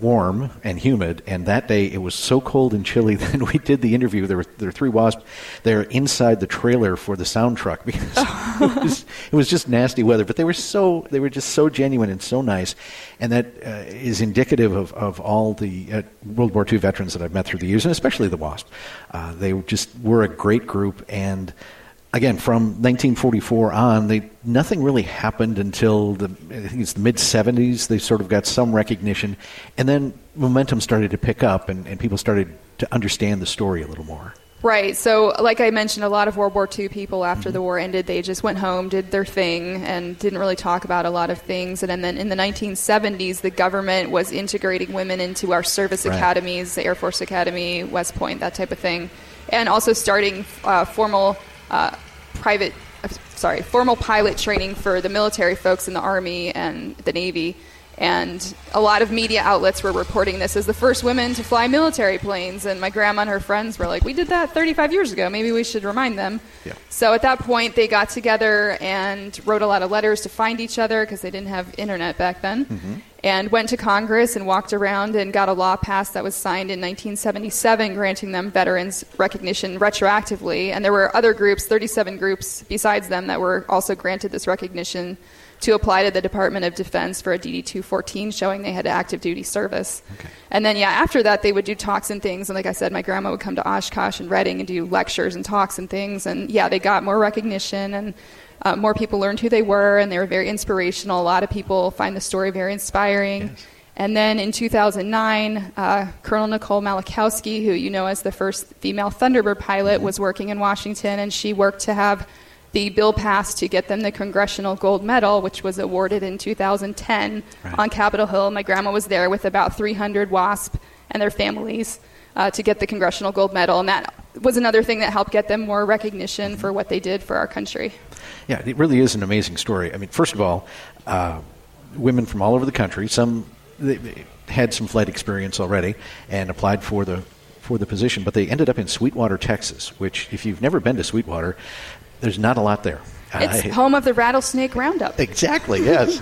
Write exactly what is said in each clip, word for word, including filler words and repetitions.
warm and humid, and that day it was so cold and chilly that we did the interview. There were, there were three wasps there inside the trailer for the sound truck because it, was, it was just nasty weather. But they were so they were just so genuine and so nice, and that uh, is indicative of, of all the uh, World War Two veterans that I've met through the years, and especially the WASP. Uh, they just were a great group, and again, from nineteen forty-four on, they nothing really happened until the I think it's the mid seventies. They sort of got some recognition, and then momentum started to pick up, and, and people started to understand the story a little more. Right. So, like I mentioned, a lot of World War Two people, after mm-hmm. the war ended, they just went home, did their thing, and didn't really talk about a lot of things. And, and then in the nineteen seventies, the government was integrating women into our service right. academies, the Air Force Academy, West Point, that type of thing, and also starting uh, formal Uh, private, uh, sorry, formal pilot training for the military folks in the Army and the Navy. And a lot of media outlets were reporting this as the first women to fly military planes. And my grandma and her friends were like, we did that thirty-five years ago. Maybe we should remind them. Yeah. So at that point, they got together and wrote a lot of letters to find each other because they didn't have internet back then. Mm-hmm. And went to Congress and walked around and got a law passed that was signed in nineteen seventy-seven, granting them veterans recognition retroactively. And there were other groups, thirty-seven groups besides them, that were also granted this recognition to apply to the Department of Defense for a D D two fourteen, showing they had active duty service. Okay. And then, yeah, after that, they would do talks and things. And like I said, my grandma would come to Oshkosh and Reading and do lectures and talks and things. And, yeah, they got more recognition, and Uh, more people learned who they were, and they were very inspirational. A lot of people find the story very inspiring. Yes. And then in two thousand nine, uh, Colonel Nicole Malachowski, who you know as the first female Thunderbird pilot, mm-hmm. was working in Washington, and she worked to have the bill passed to get them the Congressional Gold Medal, which was awarded in two thousand ten right. on Capitol Hill. My grandma was there with about three hundred WASP and their families uh, to get the Congressional Gold Medal, and that was another thing that helped get them more recognition mm-hmm. for what they did for our country. Yeah, it really is an amazing story. I mean, first of all, uh, women from all over the country, some they, they had some flight experience already and applied for the for the position, but they ended up in Sweetwater, Texas, which, if you've never been to Sweetwater, there's not a lot there. It's uh, home of the Rattlesnake Roundup. Exactly, yes.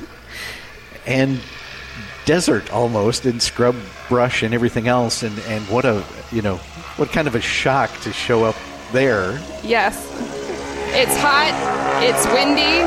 And desert almost, and scrub brush and everything else, and, and what a, you know, what kind of a shock to show up there. Yes. It's hot, it's windy,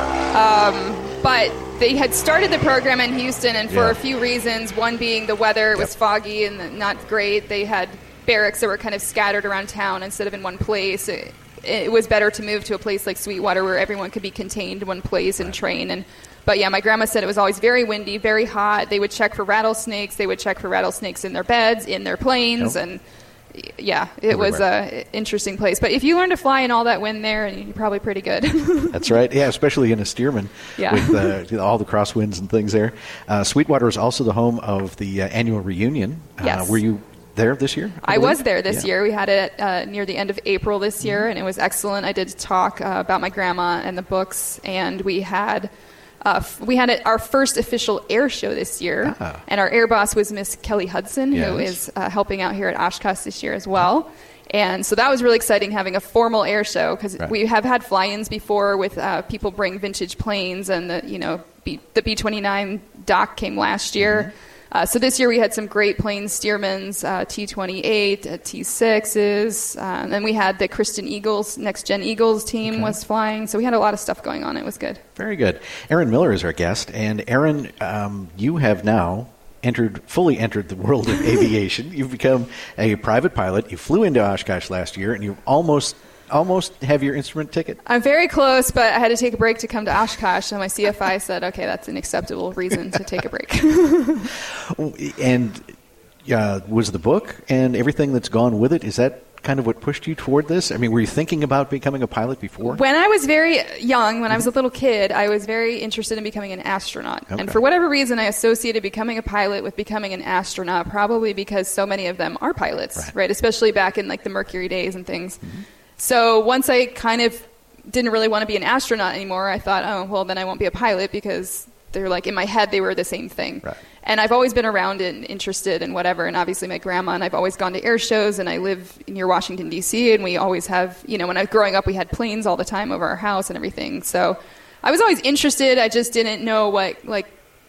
um, but they had started the program in Houston, and for yeah. a few reasons, one being the weather, it was yep. foggy and not great. They had barracks that were kind of scattered around town instead of in one place. It, it was better to move to a place like Sweetwater where everyone could be contained in one place and train. And But yeah, my grandma said it was always very windy, very hot. They would check for rattlesnakes. They would check for rattlesnakes in their beds, in their planes, yep. and yeah, it Everywhere. was an interesting place. But if you learn to fly in all that wind there, you're probably pretty good. That's right. Yeah, especially in a Stearman yeah. with uh, all the crosswinds and things there. Uh, Sweetwater is also the home of the uh, annual reunion. Yes. Uh, were you there this year? I, I was there this yeah. year. We had it uh, near the end of April this year, mm-hmm. and it was excellent. I did talk uh, about my grandma and the books, and we had... Uh, we had a, our first official air show this year, ah. and our air boss was Miss Kelly Hudson, yes. who is uh, helping out here at Oshkosh this year as well. And so that was really exciting, having a formal air show, because right. we have had fly-ins before with uh, people bring vintage planes, and the you know B, the B twenty-nine Doc came last year. Mm-hmm. Uh, so this year we had some great planes, Stearmans, uh, T twenty-eight, uh, T sixes, uh, and then we had the Kristen Eagles, Next Gen Eagles team okay. was flying. So we had a lot of stuff going on. It was good. Very good. Erin Miller is our guest, and Erin, um, you have now entered, fully entered the world of aviation. You've become a private pilot. You flew into Oshkosh last year, and you almost almost have your instrument ticket. I'm very close, but I had to take a break to come to Oshkosh, and my C F I said, okay, that's an acceptable reason to take a break. And uh, was the book and everything that's gone with it, is that kind of what pushed you toward this? I mean, were you thinking about becoming a pilot before? When I was very young, when I was a little kid, I was very interested in becoming an astronaut. Okay. And for whatever reason, I associated becoming a pilot with becoming an astronaut, probably because so many of them are pilots, right? right? Especially back in like the Mercury days and things. Mm-hmm. So once I kind of didn't really want to be an astronaut anymore, I thought, oh, well, then I won't be a pilot, because they're like, in my head, they were the same thing. Right. And I've always been around and interested in whatever, and obviously my grandma, and I've always gone to air shows, and I live near Washington, D C, and we always have, you know, when I was growing up, we had planes all the time over our house and everything. So I was always interested. I just didn't know what, like,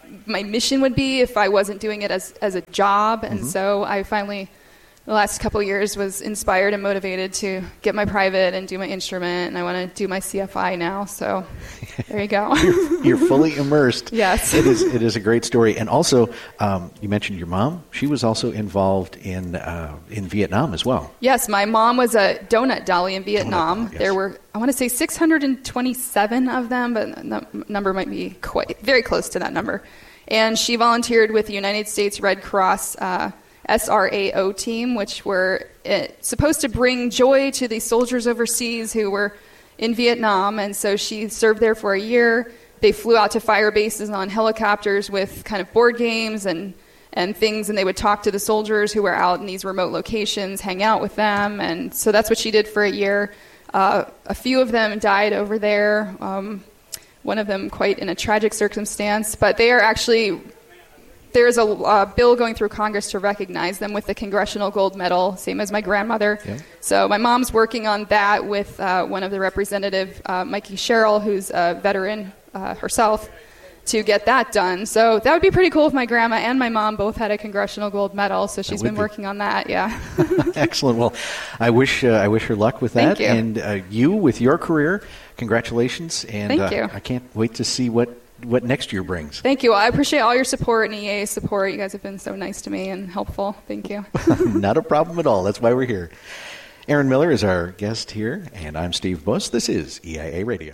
my mission would be if I wasn't doing it as as a job. And Mm-hmm. so I finally, the last couple of years, was inspired and motivated to get my private and do my instrument, and I want to do my C F I now. So there you go. you're, you're fully immersed. Yes. It is It is a great story. And also, um, you mentioned your mom. She was also involved in uh, in Vietnam as well. Yes, my mom was a donut dolly in Vietnam. Donut, yes. There were, I want to say, six hundred twenty-seven of them, but the number might be quite very close to that number. And she volunteered with the United States Red Cross uh, S R A O team, which were uh, supposed to bring joy to the soldiers overseas who were in Vietnam. And so she served there for a year. They flew out to fire bases on helicopters with kind of board games and and things, and they would talk to the soldiers who were out in these remote locations, hang out with them. And so that's what she did for a year. Uh, a few of them died over there, um, one of them quite in a tragic circumstance. But they are actually, there's a uh, bill going through Congress to recognize them with the Congressional Gold Medal, same as my grandmother. Yeah. So my mom's working on that with uh, one of the representative, uh, Mikey Sherrill, who's a veteran uh, herself, to get that done. So that would be pretty cool if my grandma and my mom both had a Congressional Gold Medal. So she's would been be. working on that. Yeah. Excellent. Well, I wish uh, I wish her luck with that. Thank you. And uh, you with your career, congratulations. And Thank uh, you. I can't wait to see what, what next year brings. Thank you. Well, I appreciate all your support and E A's support. You guys have been so nice to me and helpful. Thank you. Not a problem at all. That's why we're here. Aaron Miller is our guest here, and I'm Steve Buss. This is E I A Radio.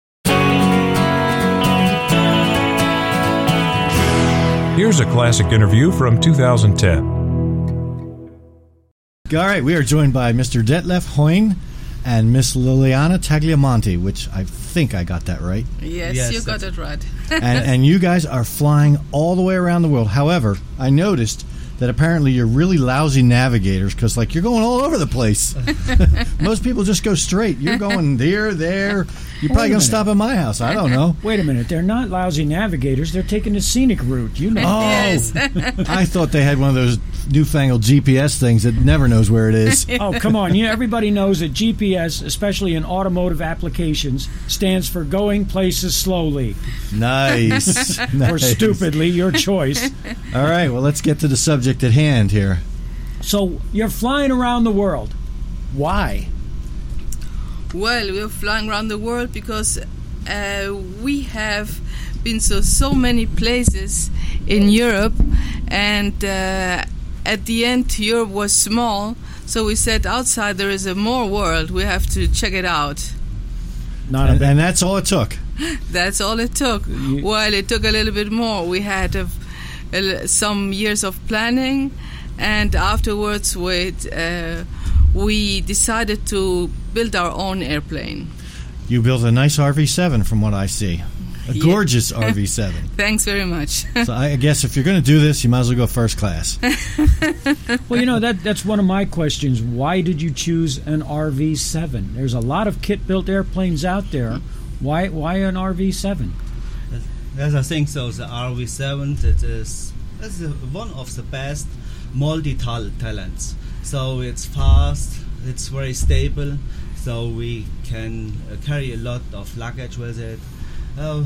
Here's a classic interview from two thousand ten. All right, we are joined by Mister Detlef Hoyne and Miss Liliana Tagliamonte, which I think I got that right. Yes, Yes, you got it right. and, and you guys are flying all the way around the world. However, I noticed that apparently you're really lousy navigators because, like, you're going all over the place. Most people just go straight. You're going there, there. You're probably going to stop at my house. I don't know. Wait a minute. They're not lousy navigators. They're taking the scenic route. You know. Oh, Yes. I thought they had one of those newfangled G P S things that never knows where it is. Oh, come on. You know, everybody knows that G P S, especially in automotive applications, stands for going places slowly. Nice. Or Nice. stupidly, your choice. All right, well, let's get to the subject at hand here. So you're flying around the world. Why? Well, we're flying around the world because uh, we have been to so many places in Europe, and uh, at the end, Europe was small, so we said outside there is a more world. We have to check it out. Not a And, bad. and that's all it took. That's all it took. You- Well, it took a little bit more. We had a, a, some years of planning, and afterwards, with, uh, we decided to build our own airplane. You built a nice R V seven from what I see. A Yeah. gorgeous R V seven. Thanks very much. So I guess if you're going to do this, you might as well go first class. Well, you know, that that's one of my questions. Why did you choose an R V seven? There's a lot of kit-built airplanes out there. Why why an R V seven? Yes, I think so. The R V seven, that is that's the- one of the best multi-talents. So it's fast, it's very stable, so we can uh, carry a lot of luggage with it. Uh,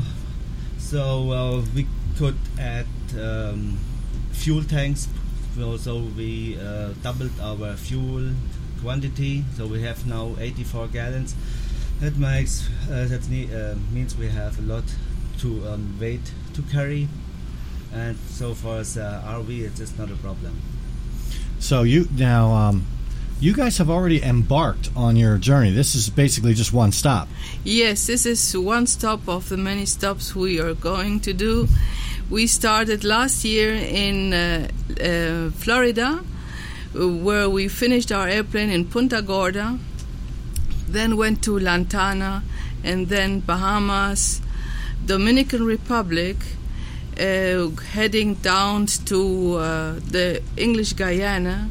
so uh, we could add um, fuel tanks, so so we uh, doubled our fuel quantity. So we have now eighty-four gallons. That makes uh, that ne- uh, means we have a lot to um, weight to carry, and so for the R V, it is not a problem. So you now, um, you guys have already embarked on your journey. This is basically just one stop. Yes, this is one stop of the many stops we are going to do. We started last year in uh, uh, Florida, uh, where we finished our airplane in Punta Gorda, then went to Lantana, and then Bahamas, Dominican Republic, uh, heading down to uh, the English Guyana,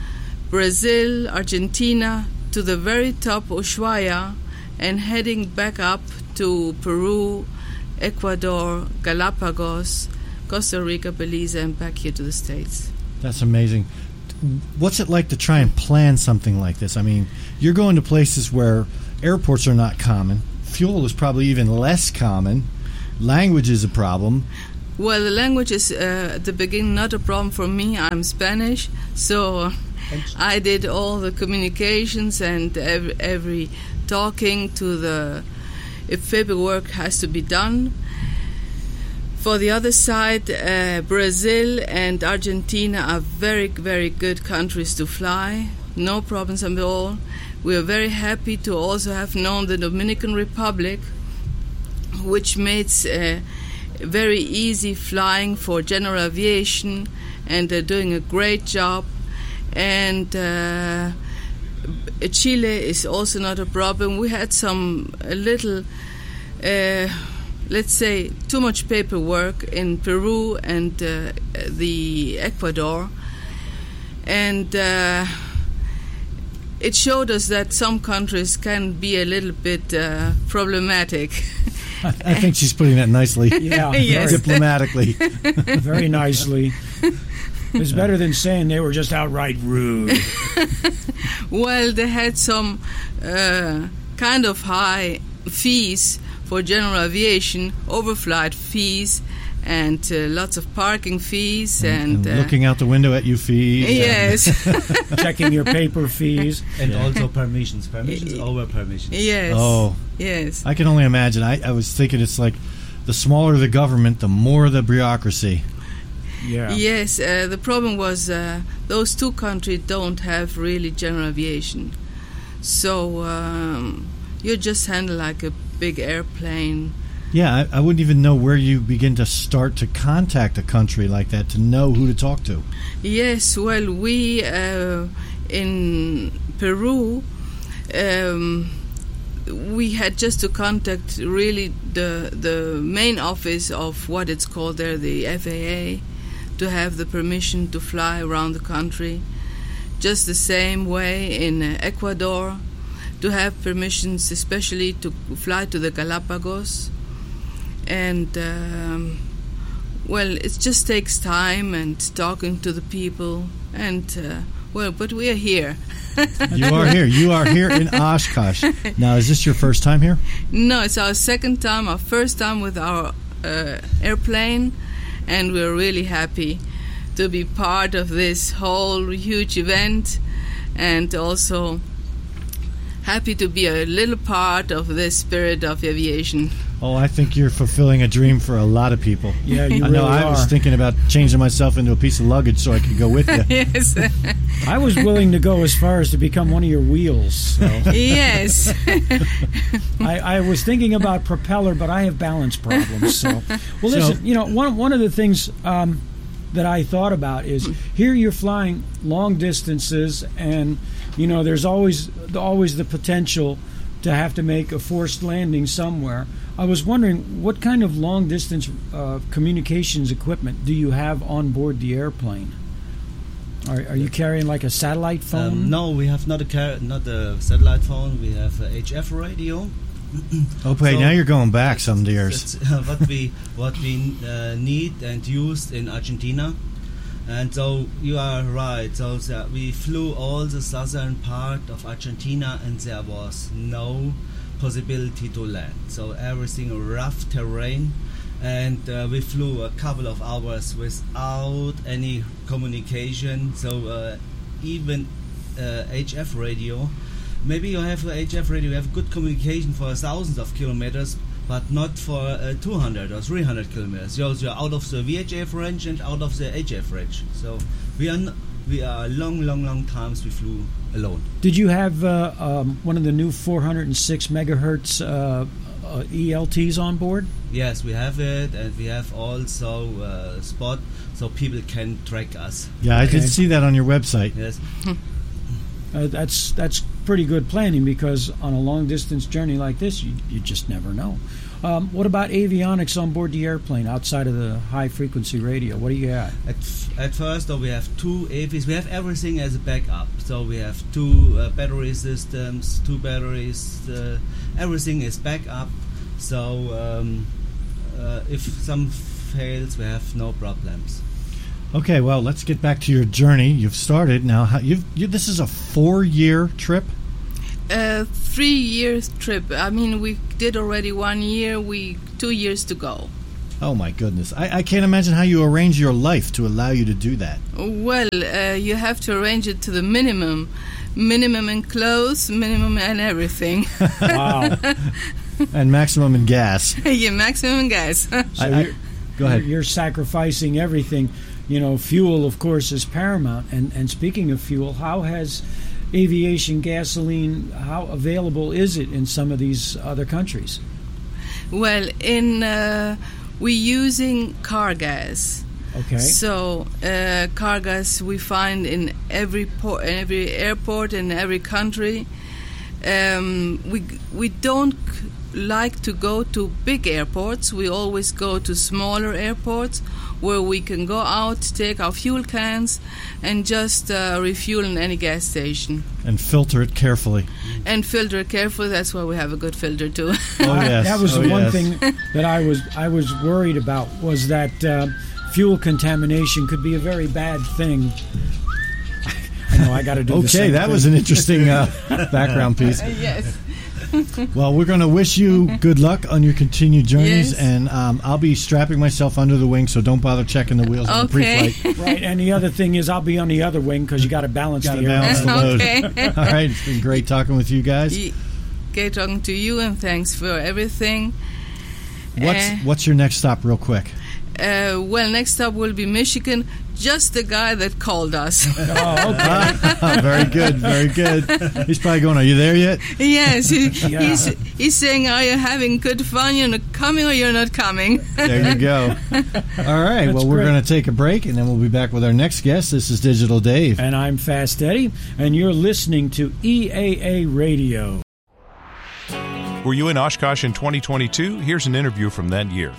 Brazil, Argentina, to the very top, Ushuaia, and heading back up to Peru, Ecuador, Galapagos, Costa Rica, Belize, and back here to the States. That's amazing. What's it like to try and plan something like this? I mean, you're going to places where airports are not common. Fuel is probably even less common. Language is a problem. Well, the language is uh, at the beginning not a problem for me. I'm Spanish, so I did all the communications and every, every talking to the if paperwork has to be done. For the other side, uh, Brazil and Argentina are very, very good countries to fly. No problems at all. We are very happy to also have known the Dominican Republic, which makes uh, very easy flying for general aviation, and they're doing a great job. And uh, Chile is also not a problem. We had some a little, uh, let's say, too much paperwork in Peru and uh, the Ecuador, and uh, it showed us that some countries can be a little bit uh, problematic. I think she's putting that nicely. Yeah, Yes. Diplomatically. very nicely. It's better than saying they were just outright rude. Well, they had some uh, kind of high fees for general aviation, overflight fees, and uh, lots of parking fees, and, and uh, looking out the window at you fees. yes, Checking your paper fees. And also permissions. Permissions over permissions. yes, Oh, yes. I can only imagine. I, I was thinking it's like the smaller the government, the more the bureaucracy. Yeah. Yes, uh, the problem was uh, those two countries don't have really general aviation. So um, you just handle like a big airplane. Yeah, I, I wouldn't even know where you begin to start to contact a country like that to know who to talk to. Yes, well, we uh, in Peru, um, we had just to contact really the the main office of what it's called there, the F A A, to have the permission to fly around the country. Just the same way in uh, Ecuador, to have permissions, especially to fly to the Galapagos. And um, well, it just takes time and talking to the people, and uh, well, but we are here. You are here. You are here in Oshkosh. Now, is this your first time here? No, it's our second time, our first time with our uh, airplane, and we're really happy to be part of this whole huge event, and also happy to be a little part of the spirit of aviation. Oh, I think you're fulfilling a dream for a lot of people. Yeah, you I know. really I was are. thinking about changing myself into a piece of luggage so I could go with you. Yes, I was willing to go as far as to become one of your wheels. So. yes. I, I was thinking about propeller, but I have balance problems. So, well, listen, So- you know, one one of the things um, that I thought about is here you're flying long distances, and you know, there's always always the potential to have to make a forced landing somewhere. I was wondering, what kind of long distance uh, communications equipment do you have on board the airplane? Are, are you carrying like a satellite phone? Um, no, we have not a car- not a satellite phone. We have a H F radio. Okay, So- now you're going back some years. That's uh, what we what we uh, need and used in Argentina. And so you are right. So the, we flew all the southern part of Argentina, and there was no possibility to land. So everything rough terrain, and uh, we flew a couple of hours without any communication. So uh, even uh, H F radio. Maybe you have a H F radio, you have good communication for thousands of kilometers, but not for uh, two hundred or three hundred kilometers. So you're out of the V H F range and out of the H F range. So we are n- we are long, long, long times we flew alone. Did you have uh, um, one of the new four hundred six megahertz uh, uh, E L Ts on board? Yes, we have it, and we have also uh, spot so people can track us. Yeah, I Okay. did see that on your website. Yes. Uh, that's that's pretty good planning, because on a long distance journey like this, you, you just never know. Um, what about avionics on board the airplane outside of the high frequency radio? What do you got? At, f- at first, though, we have two A Vs. We have everything as a backup. So we have two uh, battery systems, two batteries. Uh, everything is backup. So um, uh, if some fails, we have no problems. Okay, well, let's get back to your journey. You've started now. How, you've, you, this is a four-year trip. A three years trip. I mean, we did already one year. We two years to go. Oh, my goodness. I, I can't imagine how you arrange your life to allow you to do that. Well, uh, you have to arrange it to the minimum. Minimum in clothes, minimum in everything. Wow. And maximum in gas. Yeah, maximum in gas. So I- you're, Go ahead. You're sacrificing everything. You know, fuel, of course, is paramount. And, and speaking of fuel, how has aviation gasoline, how available is it in some of these other countries? Well, in uh, we're using car gas. Okay. So uh, car gas we find in every port, in every airport in every country. Um, we we don't like to go to big airports. We always go to smaller airports where we can go out, take our fuel cans, and just uh, refuel in any gas station. And filter it carefully. And filter it carefully. That's why we have a good filter too. Oh, yes. That was oh, the one yes. thing that I was I was worried about, was that uh, fuel contamination could be a very bad thing. I know I got to do the Okay, same that thing. was an interesting uh, background piece. Yes. Well, we're going to wish you good luck on your continued journeys, Yes. and um, I'll be strapping myself under the wing, so don't bother checking the wheels on the Okay. pre-flight. Right, and the other thing is I'll be on the other wing because you got to balance Got to the balance the airplane. load. Okay. All right, it's been great talking with you guys. Ye- Great talking to you, and thanks for everything. What's Uh, what's your next stop, real quick? Uh, well, next up will be Michigan. Just the guy that called us. Oh, okay. Very good, very good. He's probably going, are you there yet? Yes, he, Yeah. he's he's saying, "Are you having good fun? You're not coming, or you're not coming?" There you go. All right, That's well, we're great. going to take a break, and then we'll be back with our next guest. This is Digital Dave. And I'm Fast Eddie, and you're listening to E A A Radio. Were you in Oshkosh in twenty twenty-two? Here's an interview from that year.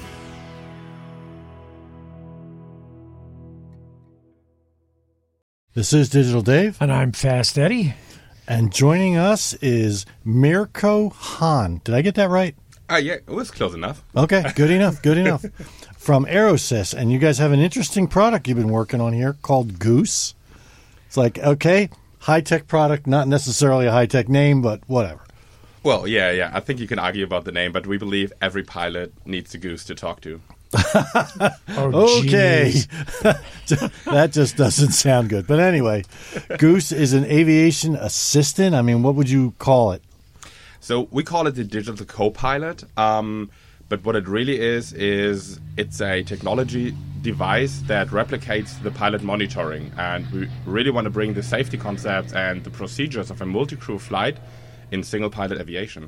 This is Digital Dave, And I'm Fast Eddie. and joining us is Mirko Hahn. Did I get that right? Uh, yeah, it was close enough. Okay, good enough, good enough. From Aerosys, and you guys have an interesting product you've been working on here called Goose. It's like, okay, high-tech product, not necessarily a high-tech name, but whatever. Well, yeah, yeah. I think you can argue about the name, but we believe every pilot needs a goose to talk to. Oh, Okay. jeez. That just doesn't sound good. But anyway, Goose is an aviation assistant. I mean, what would you call it? So we call it the digital co-pilot. Um, but what it really is, is it's a technology device that replicates the pilot monitoring. And we really want to bring the safety concepts and the procedures of a multi-crew flight in single-pilot aviation.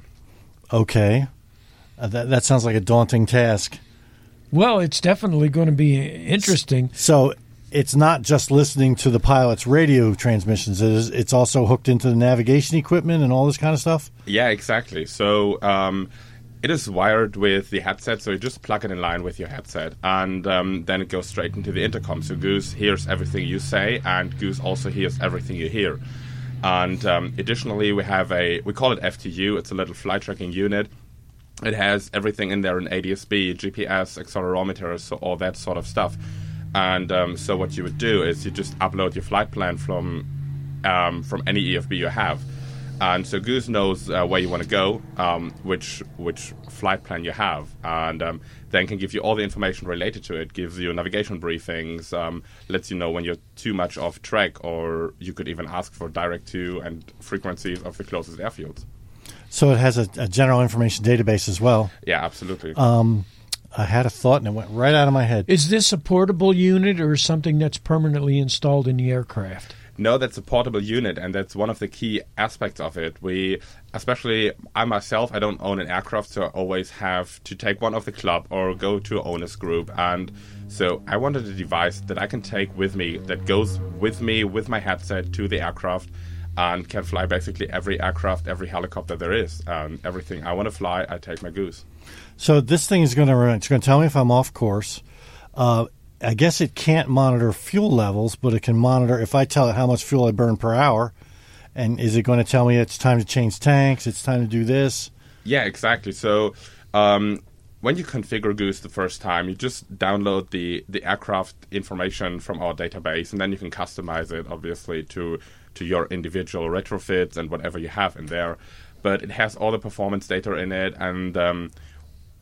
Okay. Uh, that, that sounds like a daunting task. Well, it's definitely going to be interesting. So it's not just listening to the pilot's radio transmissions. It is, it's also hooked into the navigation equipment and all this kind of stuff? Yeah, exactly. So um, it is wired with the headset, so you just plug it in line with your headset, and um, then it goes straight into the intercom. So Goose hears everything you say, and Goose also hears everything you hear. And um, additionally, we have a, we call it F T U, it's a little flight tracking unit. It has everything in there, in A D S B, G P S, accelerometers, so all that sort of stuff. And um, so what you would do is you just upload your flight plan from um, from any E F B you have. And so Goose knows uh, where you want to go, um, which which flight plan you have, and um, then can give you all the information related to it, gives you navigation briefings, um, lets you know when you're too much off track, or you could even ask for direct to and frequencies of the closest airfields. So it has a, a general information database as well. Yeah, absolutely. Um, I had a thought, and it went right out of my head. Is this a portable unit or something that's permanently installed in the aircraft? No, that's a portable unit, and that's one of the key aspects of it. We, especially I myself, I don't own an aircraft, so I always have to take one off the club or go to an owner's group. And so I wanted a device that I can take with me, that goes with me with my headset to the aircraft, and can fly basically every aircraft, every helicopter there is. And everything I want to fly, I take my Goose. So this thing is going to it's going to tell me if I'm off course. Uh, I guess it can't monitor fuel levels, but it can monitor if I tell it how much fuel I burn per hour. And is it going to tell me it's time to change tanks, it's time to do this? Yeah, exactly. So um, when you configure Goose the first time, you just download the, the aircraft information from our database, and then you can customize it, obviously, to, to your individual retrofits and whatever you have in there. But it has all the performance data in it, and um,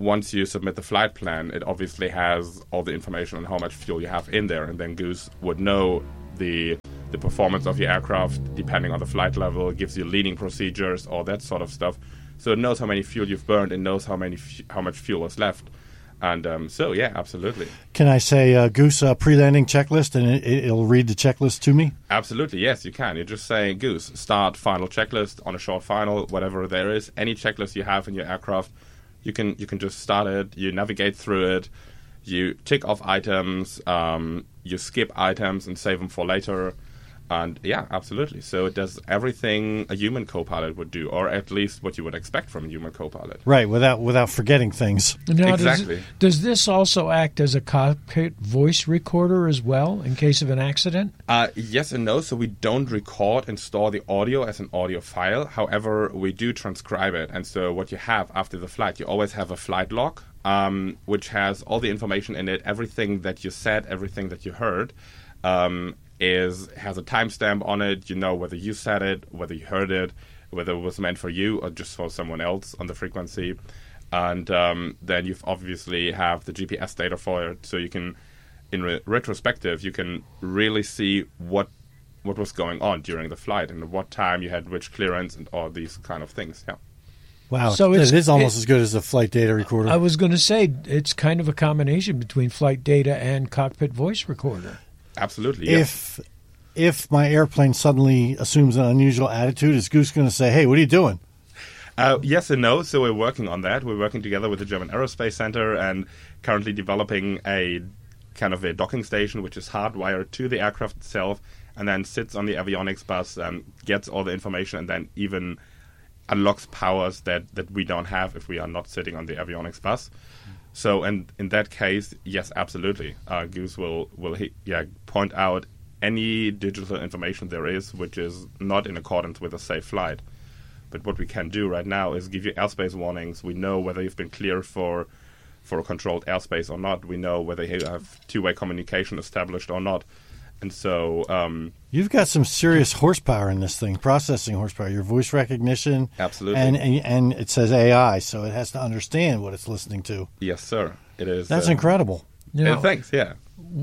once you submit the flight plan, it obviously has all the information on how much fuel you have in there, and then Goose would know the the performance of your aircraft depending on the flight level. It gives you leading procedures, all that sort of stuff. So it knows how many fuel you've burned and knows how many f- how much fuel is left. And um, so, yeah, absolutely. Can I say uh, Goose uh, pre-landing checklist, and it, it'll read the checklist to me? Absolutely, yes, you can. You just say, Goose, start final checklist on a short final, whatever there is. Any checklist you have in your aircraft, you can you can just start it. You navigate through it. You tick off items. Um, you skip items and save them for later. And yeah, absolutely. So it does everything a human co-pilot would do, or at least what you would expect from a human co-pilot. Right, without without forgetting things. Now, exactly. Does, does this also act as a cockpit voice recorder as well in case of an accident? Uh, yes and no. So we don't record and store the audio as an audio file. However, we do transcribe it. And so what you have after the flight, you always have a flight log, um, which has all the information in it, everything that you said, everything that you heard. Um, is has a timestamp on it. You know whether you said it, whether you heard it, whether it was meant for you or just for someone else on the frequency. And um, then you obviously have the G P S data for it, so you can, in re- retrospective, you can really see what what was going on during the flight and at what time you had which clearance and all these kind of things. Yeah. Wow, So it it's- is almost it- as good as a flight data recorder. I was going to say it's kind of a combination between flight data and cockpit voice recorder. Absolutely. Yeah. If if my airplane suddenly assumes an unusual attitude, is Goose going to say, "Hey, what are you doing?" Uh, yes and no. So we're working on that. We're working together with the German Aerospace Center and currently developing a kind of a docking station which is hardwired to the aircraft itself and then sits on the avionics bus and gets all the information and then even unlocks powers that, that we don't have if we are not sitting on the avionics bus. So, and in that case, yes, absolutely. Uh, Goose will, will he, yeah, point out any digital information there is which is not in accordance with a safe flight. But what we can do right now is give you airspace warnings. We know whether you've been cleared for for a controlled airspace or not. We know whether you have two-way communication established or not. And so... Um, You've got some serious horsepower in this thing, processing horsepower, your voice recognition. Absolutely. And, and, and it says A I, so it has to understand what it's listening to. yes, sir. It is. That's uh, incredible. You know, uh, thanks, yeah.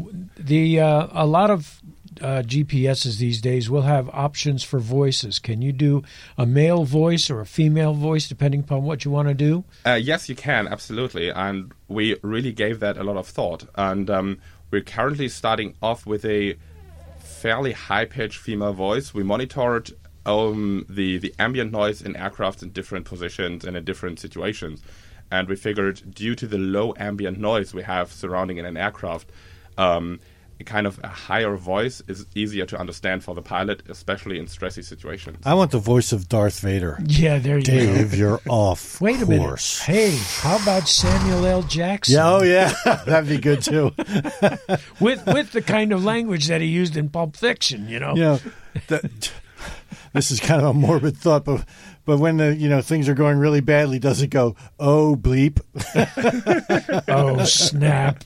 The uh, a lot of uh, G P S's these days will have options for voices. Can you do a male voice or a female voice depending upon what you want to do? Uh, yes, you can, absolutely. And we really gave that a lot of thought. And um, we're currently starting off with a fairly high-pitched female voice. We monitored um, the, the ambient noise in aircraft in different positions and in different situations. And we figured due to the low ambient noise we have surrounding in an aircraft, um, kind of a higher voice is easier to understand for the pilot, especially in stressy situations. I want the voice of Darth Vader. Yeah, there you Dave, go. you're off Wait a course. minute. Hey, how about Samuel L. Jackson? Yeah, oh, yeah. That'd be good, too. with with the kind of language that he used in Pulp Fiction, you know. You know, that, this is kind of a morbid thought, but but when the you know things are going really badly, does it go, oh, bleep? Oh, snap.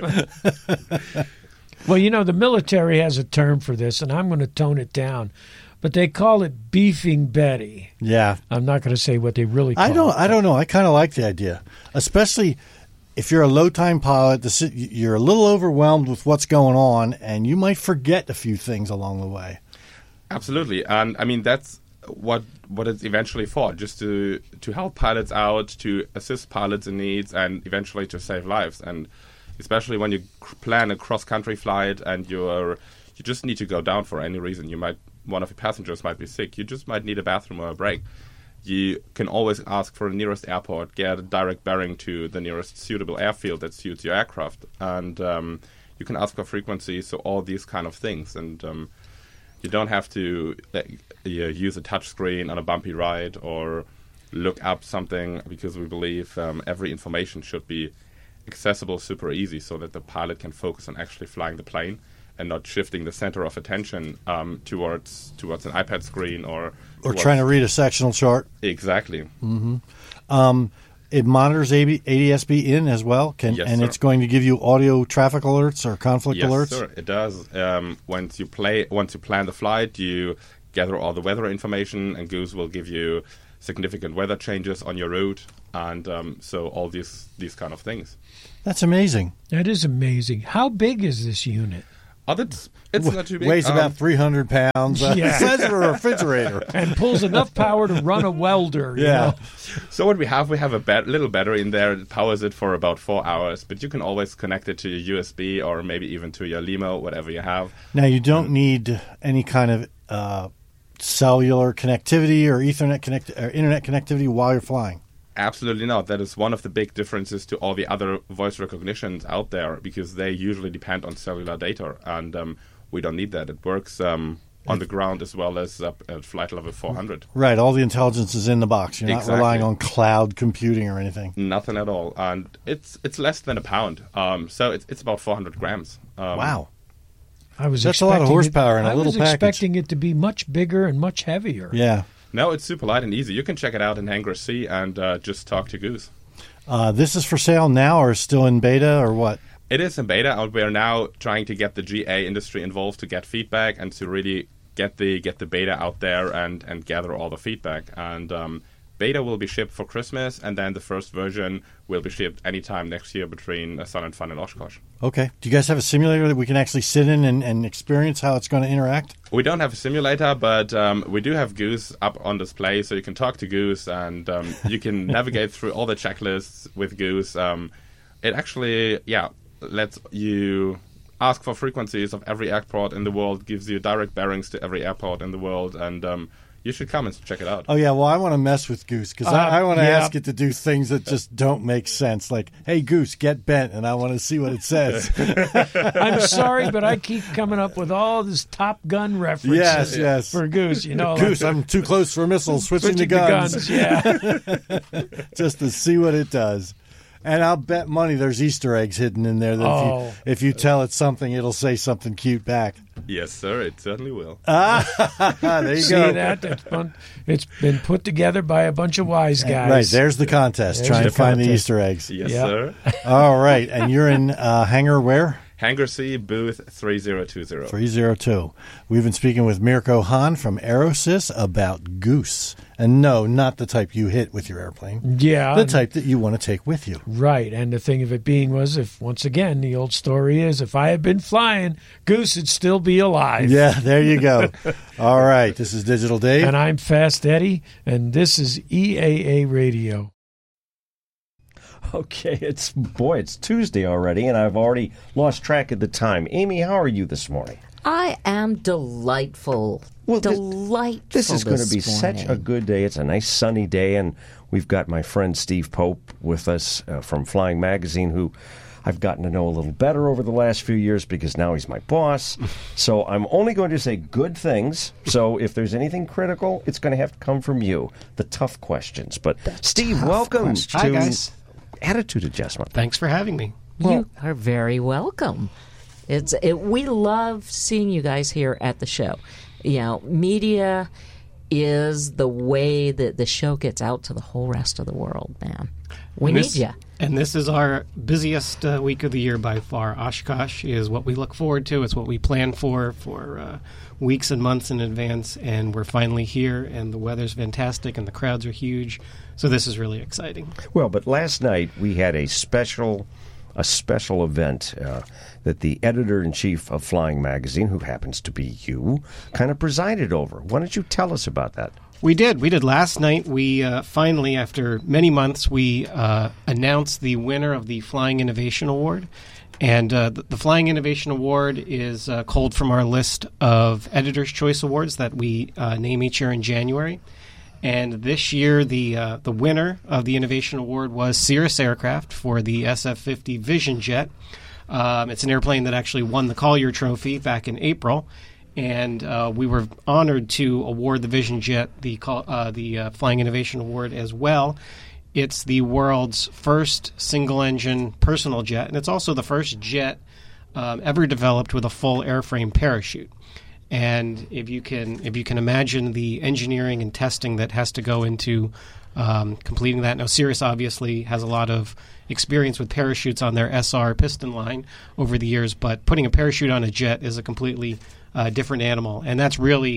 Well, you know, the military has a term for this, and I'm going to tone it down, but they call it beefing Betty. Yeah. I'm not going to say what they really call I don't. it. I don't know. I kind of like the idea, especially if you're a low-time pilot. The, si- you're a little overwhelmed with what's going on, and you might forget a few things along the way. Absolutely, and I mean that's what what it's eventually for, just to to help pilots out, to assist pilots in needs, and eventually to save lives. And especially when you c- plan a cross-country flight and you're you just need to go down for any reason. You might one of your passengers might be sick. You just might need a bathroom or a break. You can always ask for the nearest airport, get a direct bearing to the nearest suitable airfield that suits your aircraft, and um, you can ask for frequency. So all these kind of things, and um, you don't have to uh, use a touch screen on a bumpy ride or look up something, because we believe um, every information should be accessible super easy so that the pilot can focus on actually flying the plane and not shifting the center of attention um, towards towards an iPad screen or Or towards- trying to read a sectional chart. Exactly. Um, it monitors A D S B in as well, can, Yes, and sir. it's going to give you audio traffic alerts or conflict Yes, alerts. sir, it does. Um, once you play, once you plan the flight, you gather all the weather information, and Goose will give you significant weather changes on your route, and um, so all these these kind of things. That's amazing. That is amazing. How big is this unit? Oh, it's, it's not too big. Weighs Um, about three hundred pounds. Uh, Yeah. Size of a refrigerator. And pulls enough power to run a welder. You Yeah. know? So what we have, we have a bat- little battery in there that powers it for about four hours, but you can always connect it to your U S B or maybe even to your Limo, whatever you have. Now, you don't need any kind of uh, cellular connectivity or Ethernet connect or internet connectivity while you're flying. Absolutely not. That is one of the big differences to all the other voice recognitions out there, because they usually depend on cellular data, and um, we don't need that. It works um, on the ground as well as up at flight level four hundred. Right. All the intelligence is in the box. You're not Exactly. relying on cloud computing or anything. Nothing at all, and it's it's less than a pound. Um, so it's it's about four hundred grams. Um, Wow. I was That's a lot of expecting horsepower it, in a I little was package. expecting it to be much bigger and much heavier. Yeah. No, it's super light and easy. You can check it out in Hangar C and uh, just talk to Goose. Uh, this is for sale now or still in beta or what? It is in beta, and we are now trying to get the G A industry involved to get feedback and to really get the get the beta out there and, and gather all the feedback. And um, beta will be shipped for Christmas, and then the first version will be shipped anytime next year between uh, Sun and Fun and Oshkosh. Okay. Do you guys have a simulator that we can actually sit in and, and experience how it's going to interact? We don't have a simulator, but um, we do have Goose up on display, so you can talk to Goose, and um, you can navigate through all the checklists with Goose. Um, it actually, yeah, lets you ask for frequencies of every airport in the world, gives you direct bearings to every airport in the world, and um, you should come and check it out. Oh, yeah. Well, I want to mess with Goose because Uh, I, I want to yeah. ask it to do things that just don't make sense. Like, hey, Goose, get bent, and I want to see what it says. I'm sorry, but I keep coming up with all this Top Gun references Yes, yes. for Goose. You know, Goose, like I'm too close for missiles. Switching, switching to to guns. guns. Yeah. Just to see what it does. And I'll bet money there's Easter eggs hidden in there that Oh. if, you, if you tell it something, it'll say something cute back. Yes, sir, it certainly will. Ah, there you See go. that? That's fun. It's been put together by a bunch of wise guys. Right, there's the contest, There's trying the to find the contest. Easter eggs. Yes, Yeah. sir. All right, and you're in uh, hangar where? Hangar C, booth three zero two zero. three zero two. We've been speaking with Mirko Hahn from Aerosys about Goose. And no, not the type you hit with your airplane. Yeah. The type that you want to take with you. Right, and the thing of it being was, if once again the old story is, if I had been flying, Goose would still be alive. Yeah, there you go. All right, this is Digital Dave. And I'm Fast Eddie, and this is E A A Radio. Okay, it's boy, it's Tuesday already, and I've already lost track of the time. Amy, how are you this morning? I am delightful. Well, thi- delightful. This is going to be this such a morning. good day. It's a nice sunny day, and we've got my friend Steve Pope with us uh, from Flying Magazine, who I've gotten to know a little better over the last few years because now he's my boss. So I'm only going to say good things. So if there's anything critical, it's going to have to come from you, the tough questions. But Steve, tough welcome questions. to Hi, guys. Attitude Adjustment. Thanks for having me. You are very welcome. It's it, we love seeing you guys here at the show. You know, media is the way that the show gets out to the whole rest of the world, man. We And need this- you. And this is our busiest uh, week of the year by far. Oshkosh is what we look forward to. It's what we plan for for uh, weeks and months in advance. And we're finally here, and the weather's fantastic, and the crowds are huge. So this is really exciting. Well, but last night we had a special, a special event uh, that the editor-in-chief of Flying Magazine, who happens to be you, kind of presided over. Why don't you tell us about that? We did. We did last night. We uh, finally, after many months, we uh, announced the winner of the Flying Innovation Award. And uh, the, the Flying Innovation Award is uh, culled from our list of Editor's Choice Awards that we uh, name each year in January. And this year, the uh, the winner of the Innovation Award was Cirrus Aircraft for the S F fifty Vision Jet. Um, it's an airplane that actually won the Collier Trophy back in April. And uh, we were honored to award the Vision Jet the call, uh, the uh, Flying Innovation Award as well. It's the world's first single-engine personal jet, and it's also the first jet um, ever developed with a full airframe parachute. And if you can, if you can imagine the engineering and testing that has to go into um, completing that. Now, Cirrus obviously has a lot of experience with parachutes on their S R piston line over the years, but putting a parachute on a jet is a completely uh, different animal, and that's really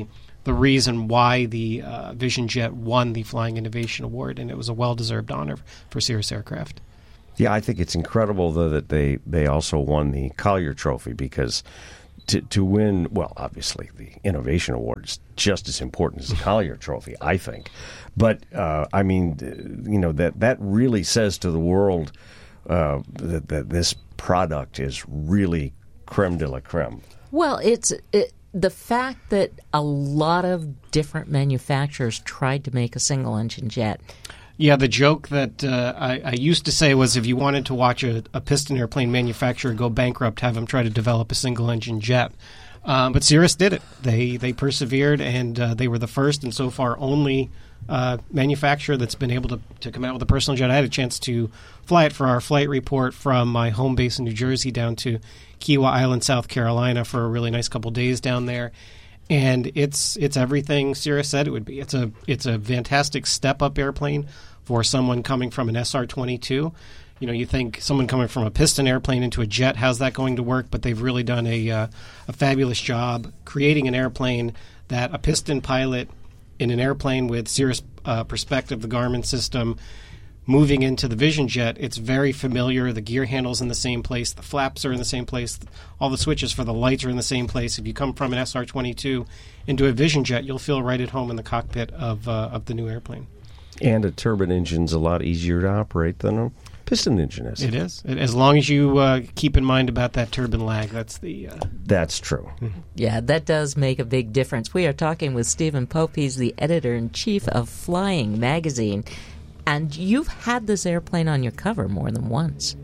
the reason why the uh, Vision Jet won the Flying Innovation Award, and it was a well-deserved honor for Cirrus Aircraft. Yeah, I think it's incredible, though, that they, they also won the Collier Trophy, because to to win, well, obviously, the Innovation Award is just as important as the Collier Trophy, I think. But, uh, I mean, you know, that, that really says to the world uh, that, that this product is really creme de la creme. Well, it's it, the fact that a lot of different manufacturers tried to make a single-engine jet. Yeah, the joke that uh, I, I used to say was if you wanted to watch a, a piston airplane manufacturer go bankrupt, have them try to develop a single-engine jet. Um, but Cirrus did it. They they persevered, and uh, they were the first and so far only uh, manufacturer that's been able to, to come out with a personal jet. I had a chance to fly it for our flight report from my home base in New Jersey down to Kiowa Island, South Carolina, for a really nice couple days down there. And it's it's everything Cirrus said it would be. It's a it's a fantastic step-up airplane for someone coming from an S R twenty-two. You know, you think someone coming from a piston airplane into a jet, how's that going to work? But they've really done a uh, a fabulous job creating an airplane that a piston pilot in an airplane with Cirrus uh, Perspective, the Garmin system, moving into the Vision Jet, it's very familiar. The gear handle's in the same place. The flaps are in the same place. All the switches for the lights are in the same place. If you come from an S R twenty-two into a Vision Jet, you'll feel right at home in the cockpit of uh, of the new airplane. And a turbine engine's a lot easier to operate than a piston engine is. It is. As long as you uh, keep in mind about that turbine lag, that's the... Uh... That's true. Mm-hmm. Yeah, that does make a big difference. We are talking with Stephen Pope. He's the editor-in-chief of Flying Magazine. And you've had this airplane on your cover more than once.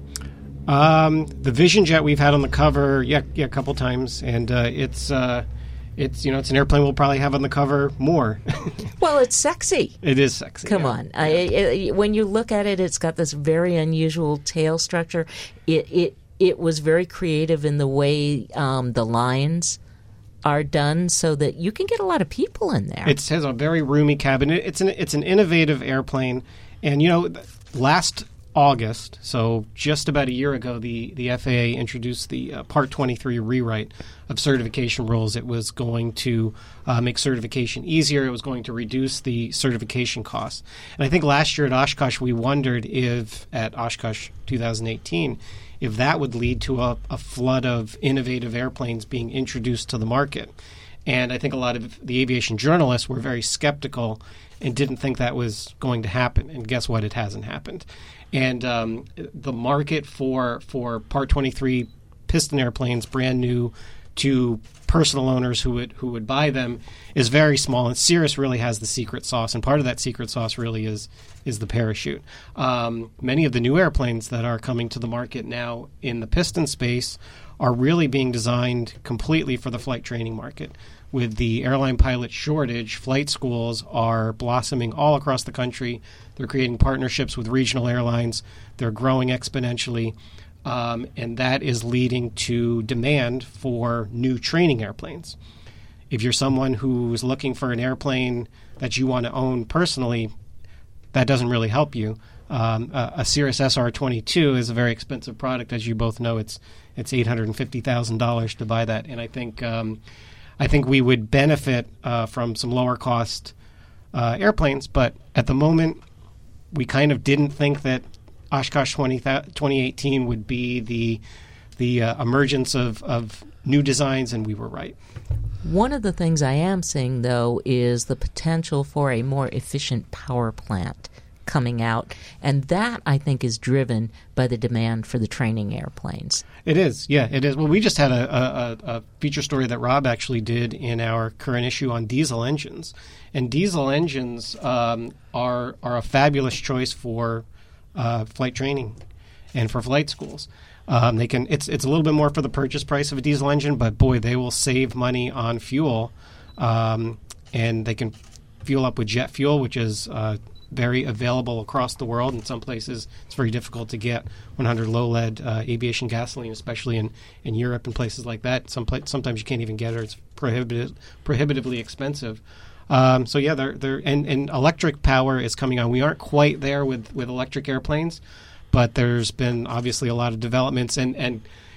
Um, the Vision Jet we've had on the cover, yeah, yeah, a couple times, and uh, it's, uh, it's, you know, it's an airplane we'll probably have on the cover more. Well, it's sexy. It is sexy. Come yeah. on, I, it, when you look at it, it's got this very unusual tail structure. It it it was very creative in the way um, the lines are done, so that you can get a lot of people in there. It has a very roomy cabin. It, it's an it's an innovative airplane. And, you know, last August, so just about a year ago, the, the F A A introduced the uh, Part twenty-three rewrite of certification rules. It was going to uh, make certification easier. It was going to reduce the certification costs. And I think last year at Oshkosh, we wondered if, at Oshkosh twenty eighteen, if that would lead to a, a flood of innovative airplanes being introduced to the market. And I think a lot of the aviation journalists were very skeptical and didn't think that was going to happen. And guess what? It hasn't happened. And um, the market for for Part twenty-three piston airplanes, brand new to personal owners who would who would buy them, is very small. And Cirrus really has the secret sauce. And part of that secret sauce really is is the parachute. Um, many of the new airplanes that are coming to the market now in the piston space are really being designed completely for the flight training market. With the airline pilot shortage, flight schools are blossoming all across the country. They're creating partnerships with regional airlines. They're growing exponentially. Um, and that is leading to demand for new training airplanes. If you're someone who's looking for an airplane that you want to own personally, that doesn't really help you. Um, a, a Cirrus S R twenty-two is a very expensive product. As you both know, it's it's eight hundred fifty thousand dollars to buy that. And I think... Um, I think we would benefit uh, from some lower cost uh, airplanes, but at the moment, we kind of didn't think that Oshkosh twenty eighteen would be the the uh, emergence of, of new designs, and we were right. One of the things I am seeing, though, is the potential for a more efficient power plant coming out, and that, I think, is driven by the demand for the training airplanes. It is, yeah, it is. Well, we just had a, a, a feature story that Rob actually did in our current issue on diesel engines, and diesel engines um, are are a fabulous choice for uh, flight training and for flight schools. Um, they can it's it's a little bit more for the purchase price of a diesel engine, but boy, they will save money on fuel, um, and they can fuel up with jet fuel, which is uh, very available across the world. In some places, it's very difficult to get one hundred low lead uh, aviation gasoline, especially in, in Europe and places like that. Some pla- sometimes you can't even get it; it's prohibitive, prohibitively expensive. Um, so yeah, they're, they're and, and electric power is coming on. We aren't quite there with, with electric airplanes, but there's been obviously a lot of developments. And, and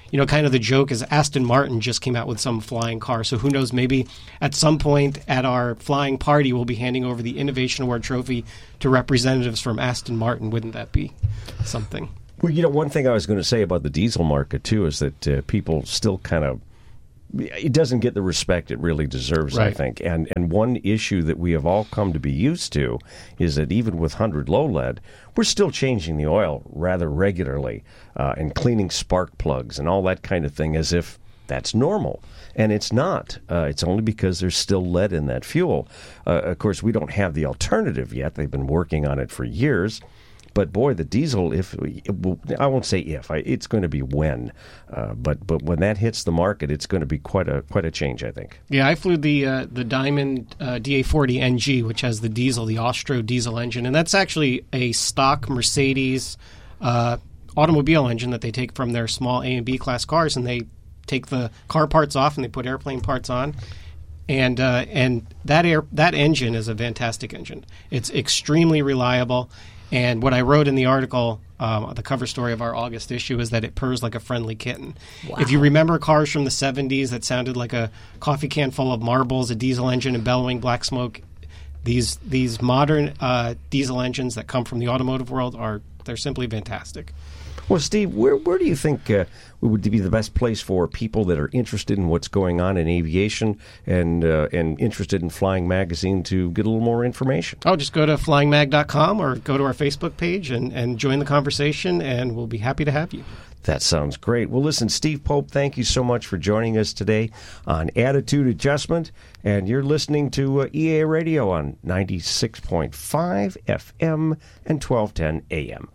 you know, kind of the joke is Aston Martin just came out with some flying car. So who knows, maybe at some point at our flying party, we'll be handing over the Innovation Award trophy to representatives from Aston Martin. Wouldn't that be something? Well, you know, one thing I was going to say about the diesel market, too, is that uh, people still kind of, it doesn't get the respect it really deserves, right. I think. And and one issue that we have all come to be used to is that even with one hundred low lead, we're still changing the oil rather regularly uh, and cleaning spark plugs and all that kind of thing as if that's normal. And it's not. Uh, it's only because there's still lead in that fuel. Uh, of course, we don't have the alternative yet. They've been working on it for years. But boy, the diesel, if I won't say if, I, it's going to be when. Uh, but but when that hits the market, it's going to be quite a quite a change, I think. Yeah, I flew the uh, the Diamond uh, D A forty N G, which has the diesel, the Austro diesel engine, and that's actually a stock Mercedes uh, automobile engine that they take from their small A and B class cars, and they take the car parts off and they put airplane parts on. And uh, and that air that engine is a fantastic engine. It's extremely reliable. And what I wrote in the article, um, the cover story of our August issue, is that it purrs like a friendly kitten. Wow. If you remember cars from the seventies that sounded like a coffee can full of marbles, a diesel engine, and bellowing black smoke, these these modern uh, diesel engines that come from the automotive world are they're simply fantastic. Well, Steve, where where do you think uh, would be the best place for people that are interested in what's going on in aviation and uh, and interested in Flying Magazine to get a little more information? Oh, just go to flying mag dot com or go to our Facebook page and, and join the conversation, and we'll be happy to have you. That sounds great. Well, listen, Steve Pope, thank you so much for joining us today on Attitude Adjustment. And you're listening to uh, E A Radio on ninety-six point five F M and twelve ten A M.